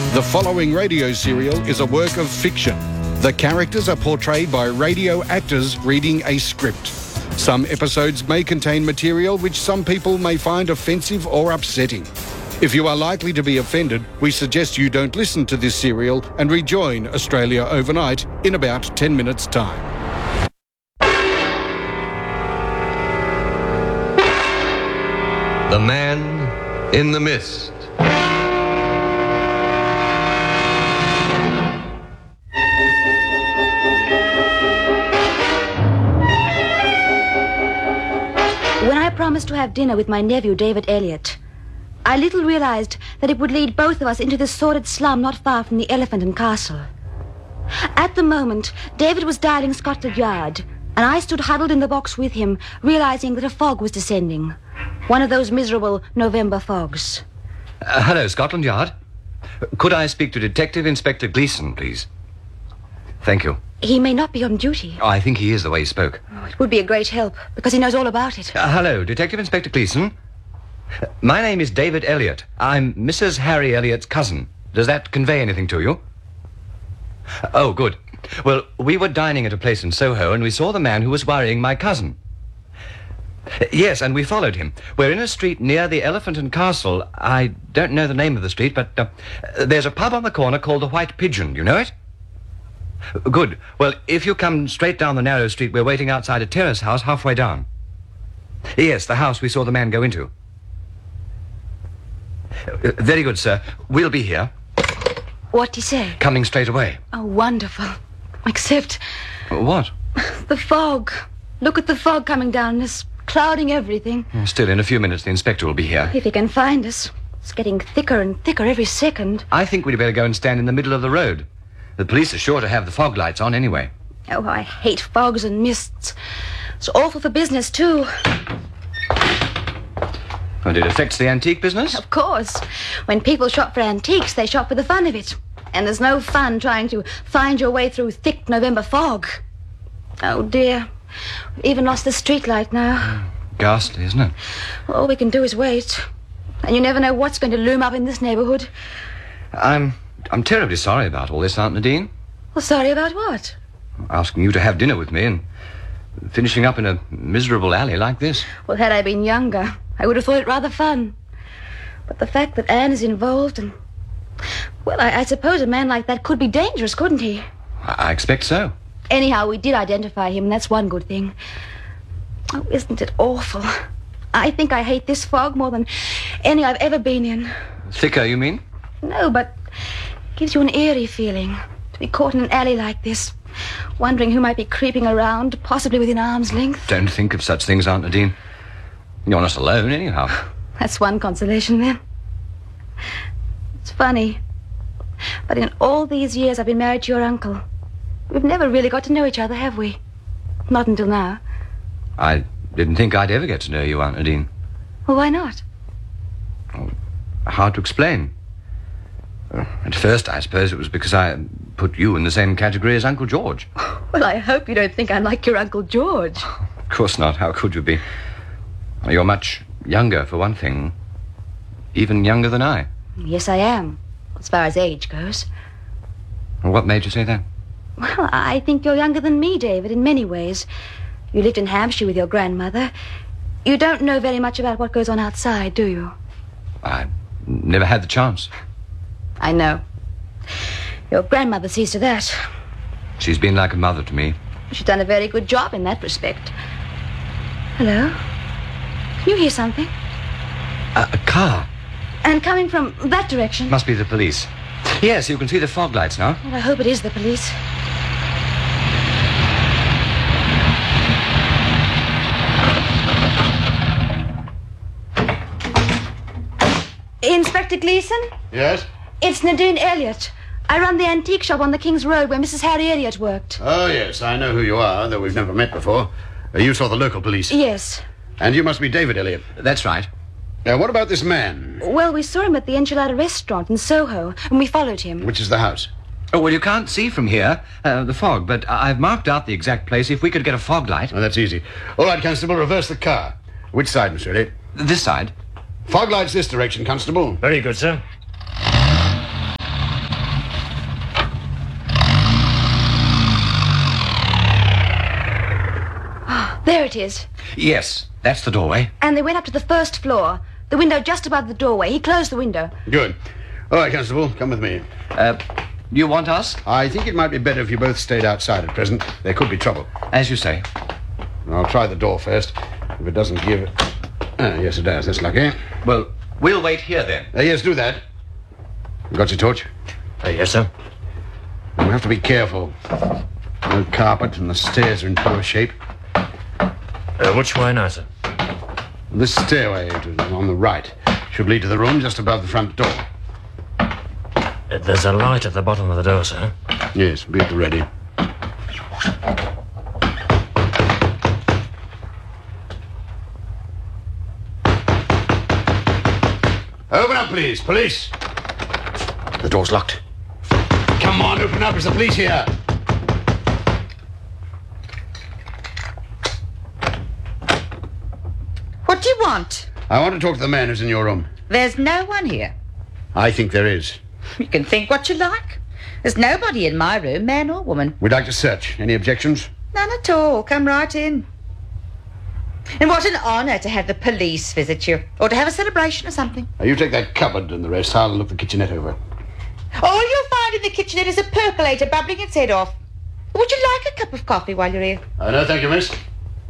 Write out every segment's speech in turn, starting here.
The following radio serial is a work of fiction. The characters are portrayed by radio actors reading a script. Some episodes may contain material which some people may find offensive or upsetting. If you are likely to be offended, we suggest you don't listen to this serial and rejoin Australia Overnight in about 10 minutes' time. The Man in the Mist. When I promised to have dinner with my nephew, David Elliot, I little realized that it would lead both of us into this sordid slum not far from the Elephant and Castle. At the moment, David was dialing Scotland Yard, and I stood huddled in the box with him, realizing that a fog was descending. One of those miserable November fogs. Hello, Scotland Yard. Could I speak to Detective Inspector Gleeson, please? Thank you. He may not be on duty. Oh, I think he is the way he spoke. Oh, it would be a great help, because he knows all about it. Hello, Detective Inspector Gleeson. My name is David Elliot. I'm Mrs. Harry Elliot's cousin. Does that convey anything to you? Oh, good. Well, we were dining at a place in Soho, and we saw the man who was worrying my cousin. Yes, and we followed him. We're in a street near the Elephant and Castle. I don't know the name of the street, but there's a pub on the corner called the White Pigeon. You know it? Good. Well, if you come straight down the narrow street, we're waiting outside a terrace house halfway down. Yes, the house we saw the man go into. Very good, sir. We'll be here. What'd he say? Coming straight away. Oh, wonderful. Except... What? The fog. Look at the fog coming down. It's clouding everything. Still, in a few minutes, the inspector will be here. If he can find us. It's getting thicker and thicker every second. I think we'd better go and stand in the middle of the road. The police are sure to have the fog lights on anyway. Oh, I hate fogs and mists. It's awful for business, too. And it affects the antique business? Of course. When people shop for antiques, they shop for the fun of it. And there's no fun trying to find your way through thick November fog. Oh, dear. We've even lost the streetlight now. Ghastly, isn't it? All we can do is wait. And you never know what's going to loom up in this neighborhood. I'm terribly sorry about all this, Aunt Nadine. Well, sorry about what? Asking you to have dinner with me and finishing up in a miserable alley like this. Well, had I been younger, I would have thought it rather fun. But the fact that Anne is involved and... Well, I suppose a man like that could be dangerous, couldn't he? I expect so. Anyhow, we did identify him, and that's one good thing. Oh, isn't it awful? I think I hate this fog more than any I've ever been in. Thicker, you mean? No, but it gives you an eerie feeling to be caught in an alley like this, wondering who might be creeping around, possibly within arm's length. Don't think of such things, Aunt Nadine. You're not alone, anyhow. That's one consolation, then. It's funny, but in all these years I've been married to your uncle, we've never really got to know each other, have we? Not until now. I didn't think I'd ever get to know you, Aunt Nadine. Well, why not? Oh, hard to explain. At first, I suppose it was because I put you in the same category as Uncle George. Well, I hope you don't think I'm like your Uncle George. Of course not. How could you be? You're much younger, for one thing. Even younger than I. Yes, I am, as far as age goes. What made you say that? Well, I think you're younger than me, David, in many ways. You lived in Hampshire with your grandmother. You don't know very much about what goes on outside, do you? I never had the chance. I know. Your grandmother sees to that. She's been like a mother to me. She's done a very good job in that respect. Hello? Can you hear something? A car. And coming from that direction? Must be the police. Yes, you can see the fog lights now. Well, I hope it is the police. Inspector Gleeson? Yes? It's Nadine Elliot. I run the antique shop on the King's Road where Mrs. Harry Elliot worked. Oh, yes, I know who you are, though we've never met before. You saw the local police. Yes. And you must be David Elliot. That's right. Now, what about this man? Well, we saw him at the Enchilada restaurant in Soho, and we followed him. Which is the house? Oh, well, you can't see from here, the fog, but I've marked out the exact place if we could get a fog light. Oh, that's easy. All right, Constable, reverse the car. Which side, Mr. Elliot? This side. Fog lights this direction, Constable. Very good, sir. There it is. Yes, that's the doorway. And they went up to the first floor, the window just above the doorway. He closed the window. Good. All right, Constable, come with me. You want us? I think it might be better if you both stayed outside at present. There could be trouble. As you say. I'll try the door first. If it doesn't give... yes, it does. That's lucky. Well, we'll wait here then. Yes, do that. You got your torch? Yes, sir. We'll have to be careful. No carpet and the stairs are in poor shape. Which way now, sir? This stairway on the right should lead to the room just above the front door. There's a light at the bottom of the door, sir. Yes, be at the ready. Open up, please. Police. The door's locked. Come on, open up. There's the police here. What do you want? I want to talk to the man who's in your room. There's no one here. I think there is. You can think what you like. There's nobody in my room, man or woman. We'd like to search. Any objections? None at all. Come right in. And what an honour to have the police visit you. Or to have a celebration or something. Now, you take that cupboard and the rest. I'll look the kitchenette over. All you'll find in the kitchenette is a percolator bubbling its head off. Would you like a cup of coffee while you're here? No, thank you, miss.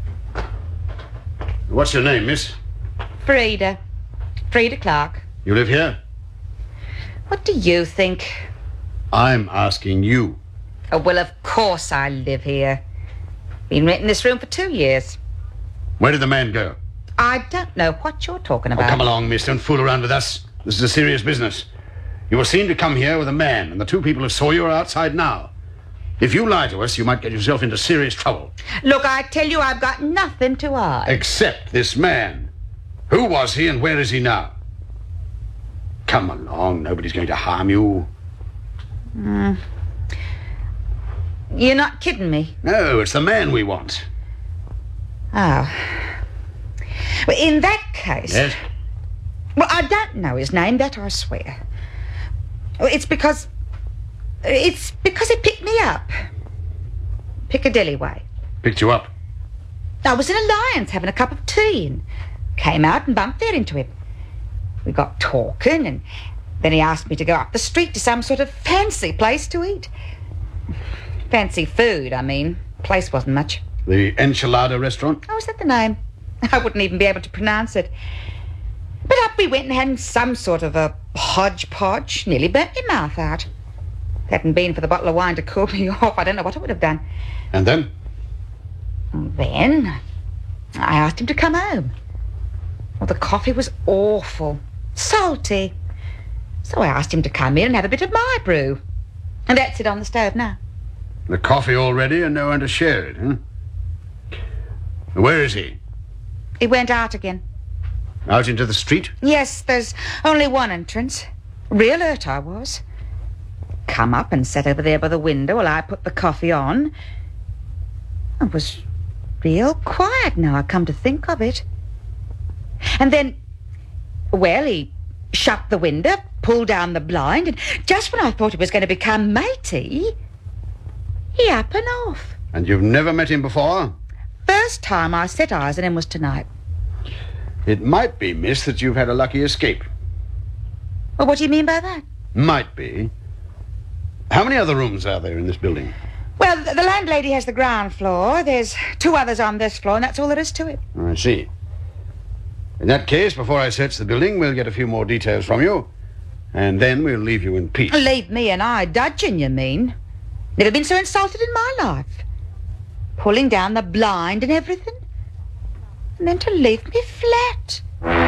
What's your name, miss? Frida. Frida Clark. You live here? What do you think? I'm asking you. Oh, well, of course I live here. Been renting this room for 2 years. Where did the man go? I don't know what you're talking Oh, about. come along, miss. Don't fool around with us. This is a serious business. You were seen to come here with a man, and the two people who saw you are outside now. If you lie to us, you might get yourself into serious trouble. Look, I tell you, I've got nothing to hide. Except this man. Who was he and where is he now? Come along. Nobody's going to harm you. You're not kidding me. No, it's the man we want. Oh. Well, in that case... Yes? Well, I don't know his name, that I swear. Well, it's because he picked me up. Piccadilly way. Picked you up. I was in Alliance having a cup of tea and came out and bumped there into him. We got talking and then he asked me to go up the street to some sort of fancy place to eat. Fancy food, I mean. Place wasn't much. The Enchilada restaurant? Oh, is that the name? I wouldn't even be able to pronounce it. But up we went and had some sort of a hodgepodge. Nearly burnt my mouth out. If it hadn't been for the bottle of wine to cool me off, I don't know what I would have done. And then? And then I asked him to come home. Well, the coffee was awful. Salty. So I asked him to come in and have a bit of my brew. And that's it on the stove now. The coffee all ready and no one to share it, huh? Where is he? He went out again. Out into the street? Yes, there's only one entrance. Real hurt I was. Come up and sat over there by the window while I put the coffee on. It was real quiet now I come to think of it. And then, well, he shut the window, pulled down the blind, and just when I thought he was going to become matey, he up and off. And you've never met him before? First time I set eyes on him was tonight. It might be, miss, that you've had a lucky escape. Well, what do you mean by that? Might be. How many other rooms are there in this building? Well, the landlady has the ground floor. There's 2 others on this floor, and that's all there is to it. I see. In that case, before I search the building, we'll get a few more details from you, and then we'll leave you in peace. Leave me and I dudgeon, you mean? Never been so insulted in my life. Pulling down the blind and everything. And then to leave me flat.